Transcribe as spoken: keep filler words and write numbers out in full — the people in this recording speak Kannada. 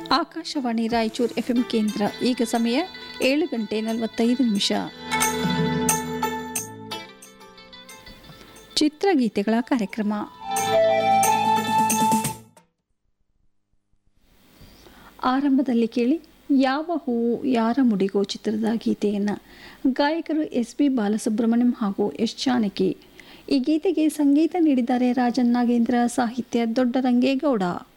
ಆಕಾಶವಾಣಿ ರಾಯಚೂರು ಎಫ್ಎಂ ಕೇಂದ್ರ. ಈಗ ಸಮಯ ಏಳು ಗಂಟೆ ನಲವತ್ತೈದು ನಿಮಿಷ. ಚಿತ್ರಗೀತೆಗಳ ಕಾರ್ಯಕ್ರಮ. ಆರಂಭದಲ್ಲಿ ಕೇಳಿ ಯಾವ ಹೂವು ಯಾರ ಮುಡಿಗೋ ಚಿತ್ರದ ಗೀತೆಯನ್ನು. ಗಾಯಕರು ಎಸ್ ಪಿ ಬಾಲಸುಬ್ರಹ್ಮಣ್ಯಂ ಹಾಗೂ ಎಸ್ ಜಾನಕಿ. ಈ ಗೀತೆಗೆ ಸಂಗೀತ ನೀಡಿದ್ದಾರೆ ರಾಜನ್ ನಾಗೇಂದ್ರ, ಸಾಹಿತ್ಯ ದೊಡ್ಡರಂಗೇಗೌಡ.